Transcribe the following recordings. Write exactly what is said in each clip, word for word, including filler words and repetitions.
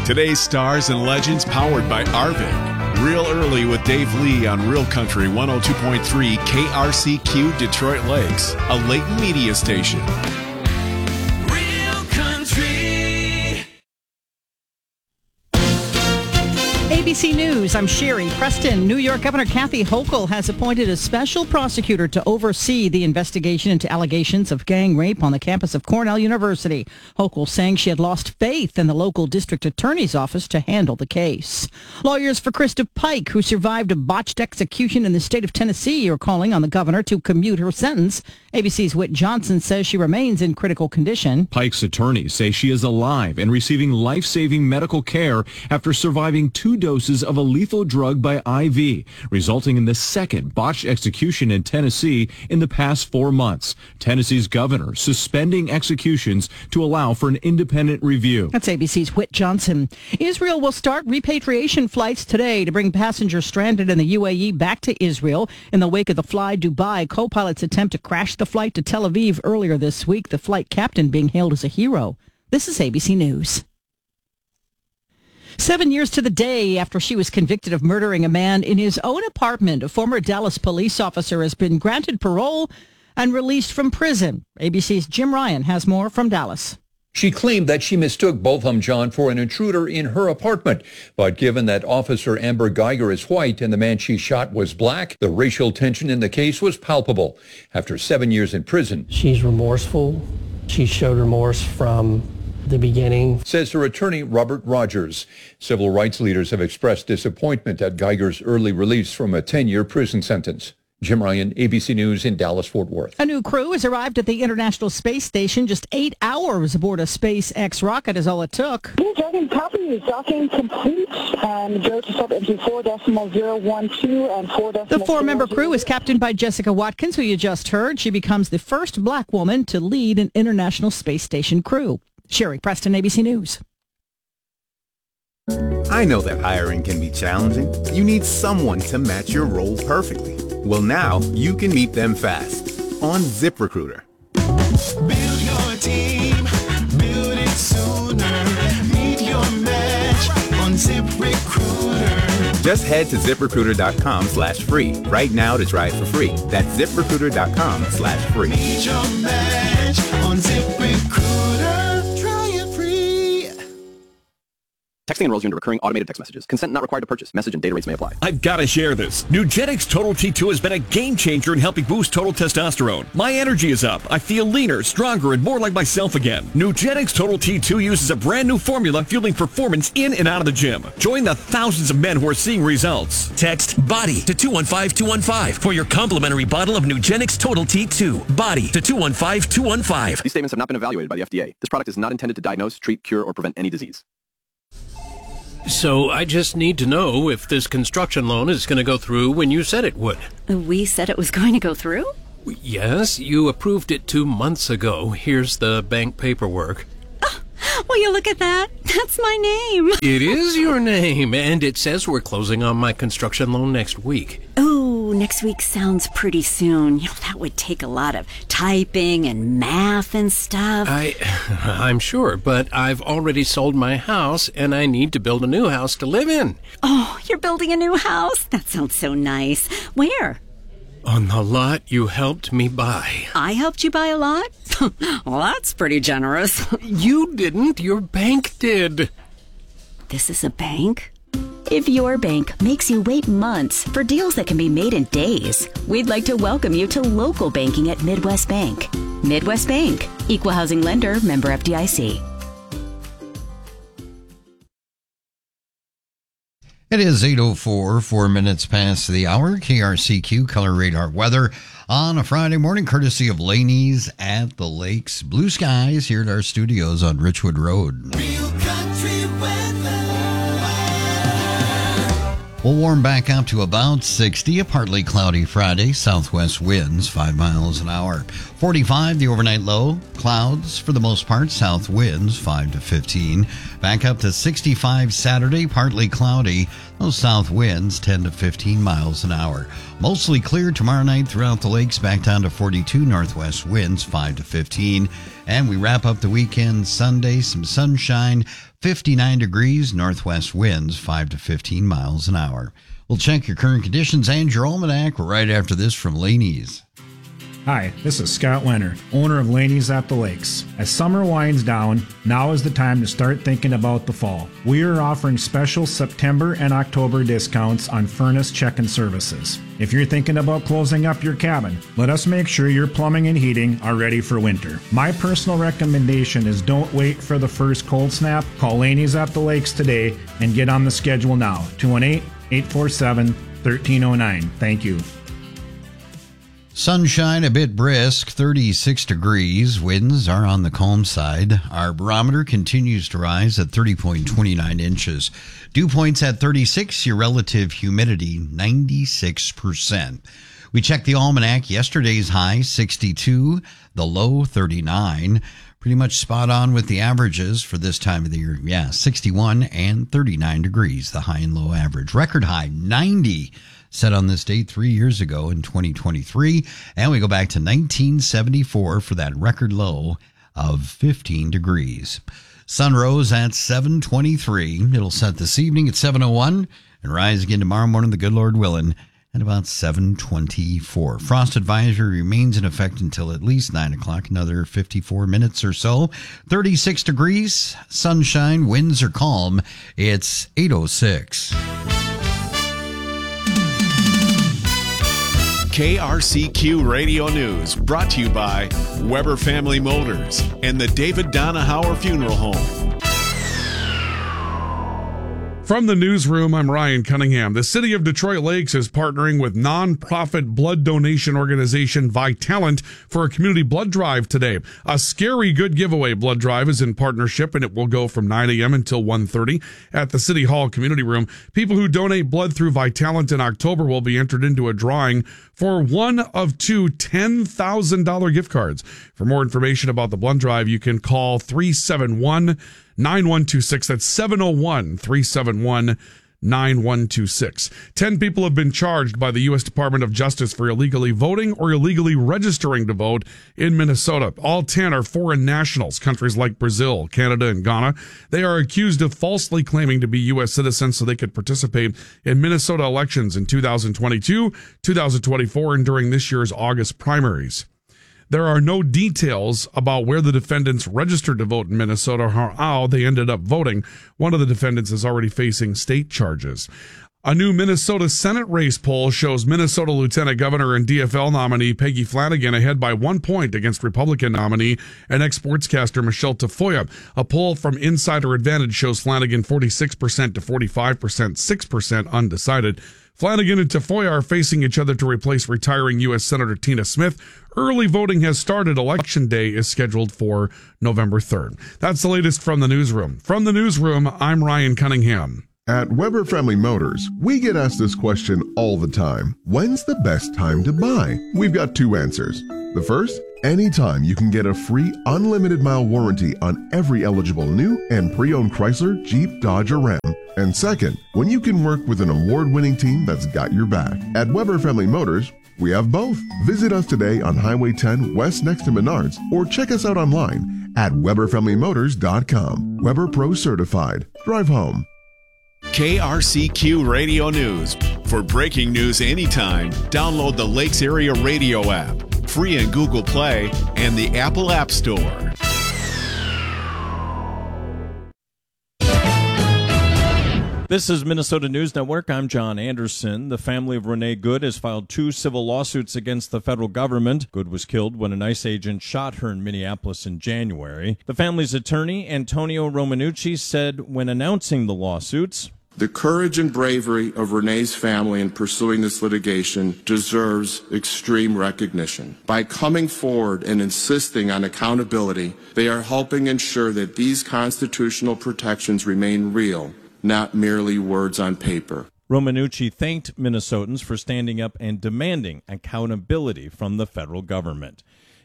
Today's stars and legends powered by Arvin. Real Early with Dave Lee on Real Country one oh two point three K R C Q Detroit Lakes, a Layton media station. Real Country. A B C News, I'm Sherry Preston. New York Governor Kathy Hochul has appointed a special prosecutor to oversee the investigation into allegations of gang rape on the campus of Cornell University. Hochul saying she had lost faith in the local district attorney's office to handle the case. Lawyers for Krista Pike, who survived a botched execution in the state of Tennessee, are calling on the governor to commute her sentence. A B C's Whit Johnson says she remains in critical condition. Pike's attorneys say she is alive and receiving life-saving medical care after surviving two doses of a lethal drug by I V, resulting in the second botched execution in Tennessee in the past four months. Tennessee's governor suspending executions to allow for an independent review. That's A B C's Whit Johnson. Israel will start repatriation flights today to bring passengers stranded in the U A E back to Israel in the wake of the Fly Dubai co-pilot's attempt to crash the flight to Tel Aviv earlier this week, the flight captain being hailed as a hero. This is A B C News. Seven years to the day after she was convicted of murdering a man in his own apartment, a former Dallas police officer has been granted parole and released from prison. A B C's Jim Ryan has more from Dallas. She claimed that she mistook Botham John for an intruder in her apartment. But given that Officer Amber Geiger is white and the man she shot was black, the racial tension in the case was palpable. After seven years in prison, she's remorseful. She showed remorse from the beginning, says her attorney Robert Rogers. Civil rights leaders have expressed disappointment at Geiger's early release from a ten-year prison sentence. Jim Ryan, A B C News in Dallas-Fort Worth. A new crew has arrived at the International Space Station. Just eight hours aboard a SpaceX rocket is all it took. Blue Dragon copy is docking complete and go to sub into four decimal zero one two and four decimal. The four-member crew is captained by Jessica Watkins, who you just heard. She becomes the first black woman to lead an International Space Station crew. Sherry Preston, A B C News. I know that hiring can be challenging. You need someone to match your role perfectly. Well, now you can meet them fast on ZipRecruiter. Build your team, build it sooner. Meet your match on ZipRecruiter. Just head to ZipRecruiter.com slash free right now to try it for free. That's ZipRecruiter.com slash free. Meet your match on ZipRecruiter. Try it free. Texting enrolls you into recurring automated text messages. Consent not required to purchase. Message and data rates may apply. I've got to share this. Nugenix Total T two has been a game changer in helping boost total testosterone. My energy is up. I feel leaner, stronger, and more like myself again. Nugenix Total T two uses a brand new formula fueling performance in and out of the gym. Join the thousands of men who are seeing results. Text BODY to two one five two one five for your complimentary bottle of Nugenix Total T two. BODY to two one five two one five. These statements have not been evaluated by the F D A. This product is not intended to diagnose, treat, cure, or prevent any disease. So I just need to know if this construction loan is going to go through when you said it would. We said it was going to go through? Yes, you approved it two months ago. Here's the bank paperwork. Oh, will you look at that? That's my name. It is your name, and it says we're closing on my construction loan next week. Oh, next week sounds pretty soon. You know, that would take a lot of typing and math and stuff. I, I'm sure, but I've already sold my house, and I need to build a new house to live in. Oh, you're building a new house? That sounds so nice. Where? On the lot you helped me buy. I helped you buy a lot? Well, that's pretty generous. You didn't. Your bank did. This is a bank? If your bank makes you wait months for deals that can be made in days, we'd like to welcome you to local banking at Midwest Bank. Midwest Bank, Equal Housing Lender, member F D I C. It is eight oh four, four minutes past the hour. K R C Q Color Radar weather on a Friday morning, courtesy of Laney's at the Lakes. Blue skies here at our studios on Richwood Road. Real country weather. We'll warm back up to about sixty, a partly cloudy Friday. Southwest winds, five miles an hour. forty-five, the overnight low. Clouds for the most part. South winds, five to fifteen. Back up to sixty-five Saturday, partly cloudy. Those south winds, ten to fifteen miles an hour. Mostly clear tomorrow night throughout the lakes, back down to forty-two, northwest winds five to fifteen. And we wrap up the weekend Sunday, some sunshine, fifty-nine degrees, northwest winds five to fifteen miles an hour. We'll check your current conditions and your almanac right after this from Laney's. Hi, this is Scott Leonard, owner of Laney's at the Lakes. As summer winds down, now is the time to start thinking about the fall. We are offering special September and October discounts on furnace check-in services. If you're thinking about closing up your cabin, let us make sure your plumbing and heating are ready for winter. My personal recommendation is don't wait for the first cold snap. Call Laney's at the Lakes today and get on the schedule now. two one eight, eight four seven, one three zero nine. Thank you. Sunshine a bit brisk, thirty-six degrees. Winds are on the calm side. Our barometer continues to rise at thirty point two nine inches. Dew points at thirty-six. Your relative humidity, ninety-six percent. We checked the almanac. Yesterday's high, sixty-two. The low, thirty-nine. Pretty much spot on with the averages for this time of the year. Yeah, sixty-one and thirty-nine degrees, the high and low average. Record high, ninety. Set on this date three years ago in twenty twenty-three. And we go back to nineteen seventy-four for that record low of fifteen degrees. Sun rose at seven twenty-three. It'll set this evening at seven oh one and rise again tomorrow morning, the good Lord willing, at about seven twenty-four. Frost advisory remains in effect until at least nine o'clock, another fifty-four minutes or so. thirty-six degrees, sunshine, winds are calm. It's eight oh six. K R C Q Radio News, brought to you by Weber Family Motors and the David Donahauer Funeral Home. From the newsroom, I'm Ryan Cunningham. The city of Detroit Lakes is partnering with nonprofit blood donation organization Vitalant for a community blood drive today. A Scary Good Giveaway blood drive is in partnership, and it will go from nine a.m. until one thirty at the City Hall Community Room. People who donate blood through Vitalant in October will be entered into a drawing for one of two ten thousand dollars gift cards. For more information about the blood drive, you can call three seven one, nine one two six. That's seven oh one, three seven one, nine one two six. Ten people have been charged by the U S Department of Justice for illegally voting or illegally registering to vote in Minnesota. All ten are foreign nationals, countries like Brazil, Canada, and Ghana. They are accused of falsely claiming to be U S citizens so they could participate in Minnesota elections in two thousand twenty-two, two thousand twenty-four, and during this year's August primaries. There are no details about where the defendants registered to vote in Minnesota or how they ended up voting. One of the defendants is already facing state charges. A new Minnesota Senate race poll shows Minnesota Lieutenant Governor and D F L nominee Peggy Flanagan ahead by one point against Republican nominee and ex-sportscaster Michelle Tafoya. A poll from Insider Advantage shows Flanagan forty-six percent to forty-five percent, six percent undecided. Flanagan and Tafoya are facing each other to replace retiring U S Senator Tina Smith. Early voting has started. Election Day is scheduled for November third. That's the latest from the newsroom. From the newsroom, I'm Ryan Cunningham. At Weber Family Motors, we get asked this question all the time. When's the best time to buy? We've got two answers. The first, anytime you can get a free unlimited mile warranty on every eligible new and pre-owned Chrysler, Jeep, Dodge, or Ram. And second, when you can work with an award-winning team that's got your back. At Weber Family Motors, we have both. Visit us today on Highway ten West next to Menards, or check us out online at weber family motors dot com. Weber Pro Certified. Drive home. K R C Q Radio News. For breaking news anytime, download the Lakes Area Radio app, free in Google Play and the Apple App Store. This is Minnesota News Network. I'm John Anderson. The family of Renee Good has filed two civil lawsuits against the federal government. Good was killed when an ICE agent shot her in Minneapolis in January. The family's attorney, Antonio Romanucci, said when announcing the lawsuits, "The courage and bravery of Renee's family in pursuing this litigation deserves extreme recognition. By coming forward and insisting on accountability, they are helping ensure that these constitutional protections remain real, not merely words on paper." Romanucci thanked Minnesotans for standing up and demanding accountability from the federal government.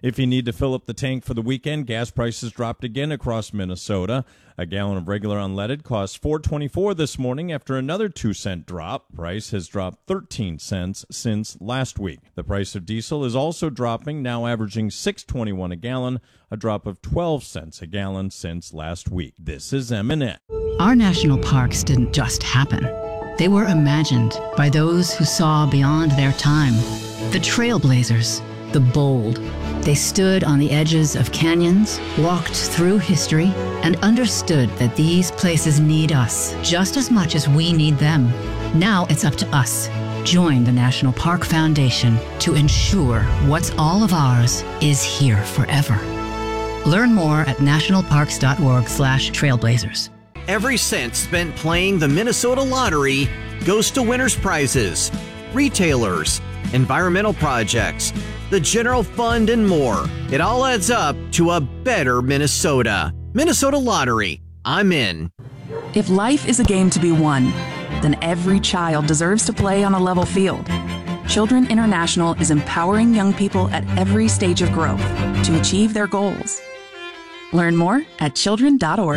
If you need to fill up the tank for the weekend, gas prices dropped again across Minnesota. A gallon of regular unleaded costs four dollars and twenty-four cents this morning after another two cent drop. Price has dropped thirteen cents since last week. The price of diesel is also dropping, now averaging six dollars and twenty-one cents a gallon, a drop of twelve cents a gallon since last week. This is M and N. Our national parks didn't just happen. They were imagined by those who saw beyond their time. The trailblazers, the bold. They stood on the edges of canyons, walked through history, and understood that these places need us just as much as we need them. Now it's up to us. Join the National Park Foundation to ensure what's all of ours is here forever. Learn more at nationalparks.org slash trailblazers. Every cent spent playing the Minnesota Lottery goes to winners' prizes, retailers, environmental projects, the general fund, and more. It all adds up to a better Minnesota. Minnesota Lottery. I'm in. If life is a game to be won, then every child deserves to play on a level field. Children International is empowering young people at every stage of growth to achieve their goals. Learn more at children dot org.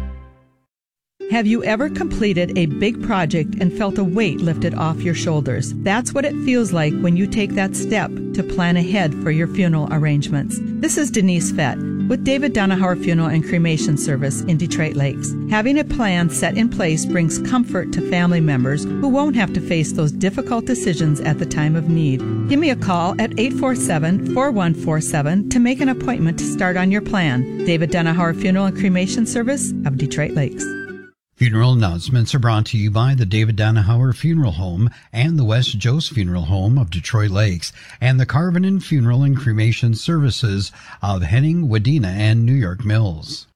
Have you ever completed a big project and felt a weight lifted off your shoulders? That's what it feels like when you take that step to plan ahead for your funeral arrangements. This is Denise Fett with David Donahauer Funeral and Cremation Service in Detroit Lakes. Having a plan set in place brings comfort to family members who won't have to face those difficult decisions at the time of need. Give me a call at eight four seven, four one four seven to make an appointment to start on your plan. David Donahauer Funeral and Cremation Service of Detroit Lakes. Funeral announcements are brought to you by the David Donahauer Funeral Home and the West Jost Funeral Home of Detroit Lakes and the Carvinen Funeral and Cremation Services of Henning, Wadena, and New York Mills.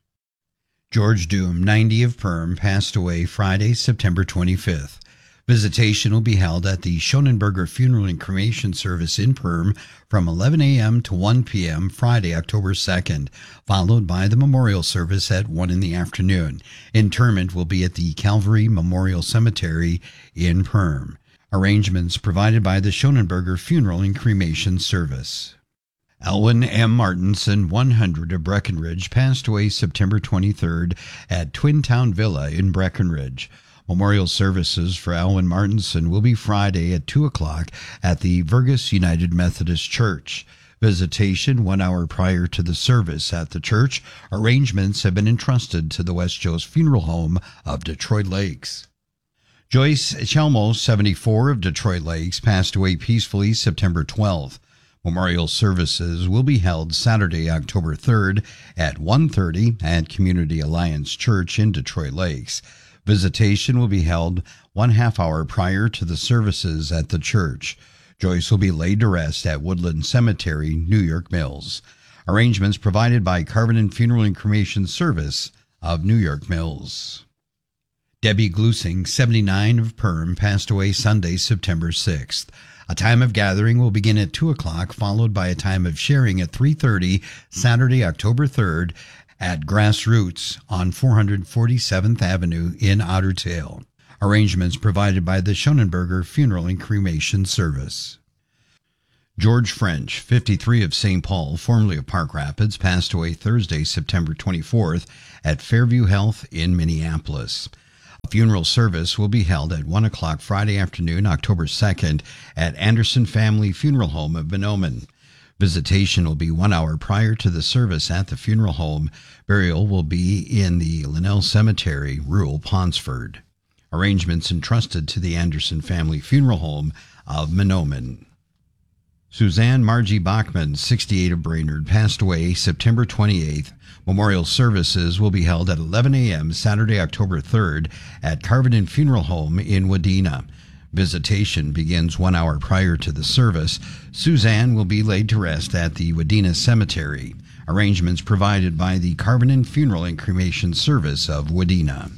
George Doom, ninety of Perm, passed away Friday, September twenty-fifth. Visitation will be held at the Schonenberger Funeral and Cremation Service in Perm from eleven a.m. to one p.m. Friday, October second, followed by the memorial service at one in the afternoon. Interment will be at the Calvary Memorial Cemetery in Perm. Arrangements provided by the Schonenberger Funeral and Cremation Service. Elwin M. Martinson, one hundred of Breckenridge, passed away September twenty-third at Twin Town Villa in Breckenridge. Memorial services for Elwin Martinson will be Friday at two o'clock at the Vergus United Methodist Church. Visitation one hour prior to the service at the church. Arrangements have been entrusted to the West Jost Funeral Home of Detroit Lakes. Joyce Chelmo, seventy-four of Detroit Lakes, passed away peacefully September twelfth. Memorial services will be held Saturday, October third at one thirty at Community Alliance Church in Detroit Lakes. Visitation will be held one half hour prior to the services at the church. Joyce will be laid to rest at Woodland Cemetery, New York Mills. Arrangements provided by Carvinen Funeral and Cremation Service of New York Mills. Debbie Glusing, seventy-nine of Perm, passed away Sunday, September sixth. A time of gathering will begin at two o'clock, followed by a time of sharing at three thirty, Saturday, October third, at Grassroots on four hundred forty-seventh Avenue in Otter Tail. Arrangements provided by the Schonenberger Funeral and Cremation Service. George French, fifty-three of Saint Paul, formerly of Park Rapids, passed away Thursday, September twenty-fourth at Fairview Health in Minneapolis. A funeral service will be held at one o'clock Friday afternoon, October second, at Anderson Family Funeral Home of Benomen. Visitation will be one hour prior to the service at the funeral home. Burial will be in the Linnell Cemetery, rural Ponsford. Arrangements entrusted to the Anderson Family Funeral Home of Menomen. Suzanne Margie Bachman, sixty-eight of Brainerd, passed away September twenty-eighth. Memorial services will be held at eleven a.m. Saturday, October third at Carvinen Funeral Home in Wadena. Visitation begins one hour prior to the service. Suzanne will be laid to rest at the Wadena Cemetery. Arrangements provided by the Carvinen Funeral and Cremation Service of Wadena.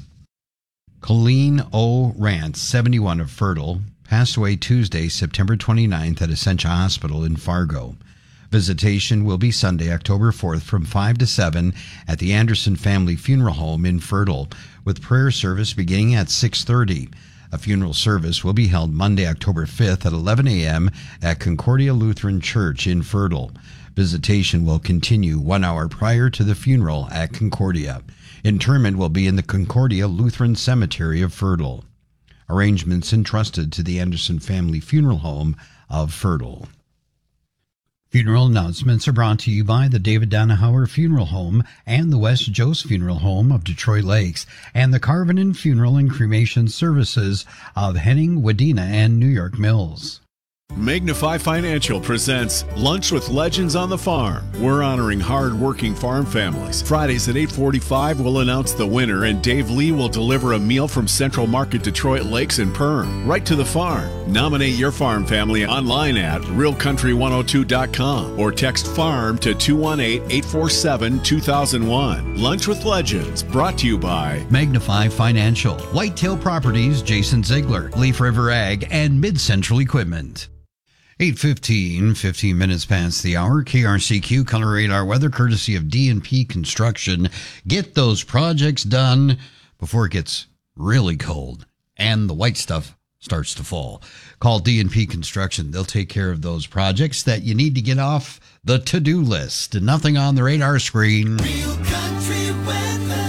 Colleen O. Rance, seventy-one of Fertile, passed away Tuesday, September twenty-ninth at Essentia Hospital in Fargo. Visitation will be Sunday, October fourth from five to seven at the Anderson Family Funeral Home in Fertile, with prayer service beginning at six thirty. A funeral service will be held Monday, October fifth at eleven a.m. at Concordia Lutheran Church in Fertile. Visitation will continue one hour prior to the funeral at Concordia. Interment will be in the Concordia Lutheran Cemetery of Fertile. Arrangements entrusted to the Anderson Family Funeral Home of Fertile. Funeral announcements are brought to you by the David Danahauer Funeral Home and the West Jost Funeral Home of Detroit Lakes and the Carvenin Funeral and Cremation Services of Henning, Wadena, and New York Mills. Magnify Financial presents Lunch with Legends on the Farm. We're honoring hard-working farm families. Fridays at eight forty-five, we'll announce the winner, and Dave Lee will deliver a meal from Central Market Detroit Lakes and Perm, right to the farm. Nominate your farm family online at real country one oh two dot com or text FARM to two one eight, eight four seven, two thousand one. Lunch with Legends, brought to you by Magnify Financial, Whitetail Properties, Jason Ziegler, Leaf River Ag, and Mid-Central Equipment. eight fifteen, fifteen minutes past the hour. K R C Q Color Radar weather courtesy of D and P Construction. Get those projects done before it gets really cold and the white stuff starts to fall. Call D and P Construction. They'll take care of those projects that you need to get off the to-do list. Nothing on the radar screen. Real country weather.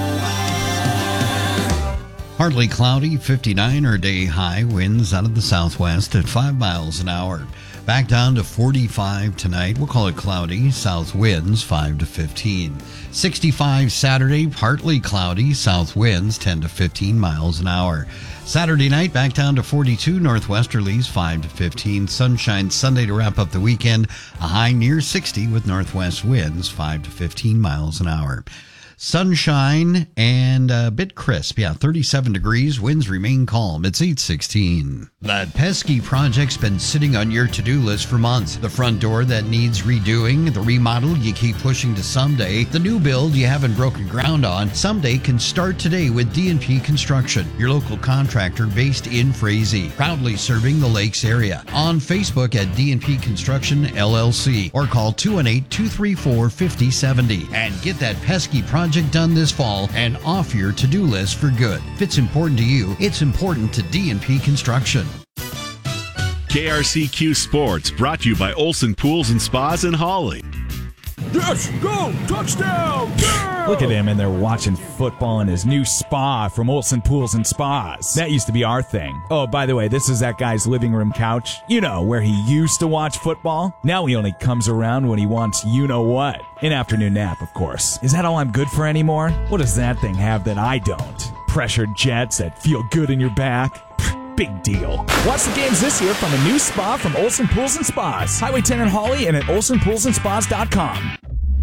Partly cloudy, fifty-nine or day high, winds out of the southwest at five miles an hour. Back down to forty-five tonight. We'll call it cloudy, south winds five to fifteen. sixty-five Saturday, partly cloudy, south winds ten to fifteen miles an hour. Saturday night, back down to forty-two, northwesterlies five to fifteen. Sunshine Sunday to wrap up the weekend, a high near sixty with northwest winds five to fifteen miles an hour. Sunshine and a bit crisp. Yeah, thirty-seven degrees. Winds remain calm. It's eight sixteen. That pesky project's been sitting on your to-do list for months. The front door that needs redoing, the remodel you keep pushing to someday, the new build you haven't broken ground on, someday can start today with D and P Construction, your local contractor based in Frazee, proudly serving the Lakes area. On Facebook at D and P Construction L L C or call two one eight, two three four, five oh seven oh and get that pesky project Project done this fall and off your to-do list for good. If it's important to you, it's important to D and P Construction. K R C Q Sports, brought to you by Olson Pools and Spas in Hawley. Yes, go, touchdown! Yeah! Look at him in there watching football in his new spa from Olson Pools and Spas. That used to be our thing. Oh, by the way, this is that guy's living room couch. You know, where he used to watch football. Now he only comes around when he wants you-know-what. An afternoon nap, of course. Is that all I'm good for anymore? What does that thing have that I don't? Pressured jets that feel good in your back? Big deal. Watch the games this year from a new spa from Olson Pools and Spas. Highway ten in Hawley and at olson pools and spas dot com.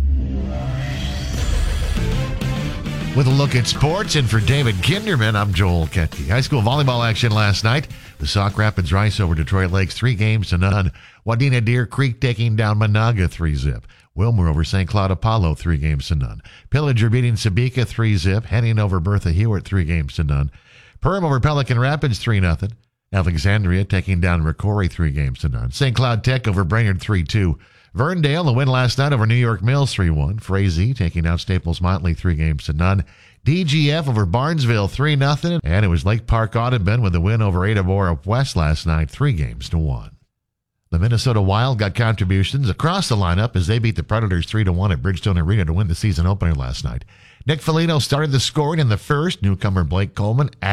With a look at sports, and for David Kinderman, I'm Joel Ketke. High school volleyball action last night. The Sauk Rapids Rice over Detroit Lakes, three games to none. Wadena Deer Creek taking down Monaga three zip. Wilmer over Saint Cloud Apollo, three games to none. Pillager beating Sabika three zip. Henning over Bertha Hewitt, three games to none. Perm over Pelican Rapids, three nothing. Alexandria taking down Ricori, three games to none. Saint Cloud Tech over Brainerd, three two. Verndale, a win last night over New York Mills, three one. Frazee taking out Staples Motley, three games to none. D G F over Barnesville, three nothing. And it was Lake Park Audubon with a win over Ada Borup West last night, three games to one. The Minnesota Wild got contributions across the lineup as they beat the Predators three to one at Bridgestone Arena to win the season opener last night. Nick Foligno started the scoring in the first. Newcomer Blake Coleman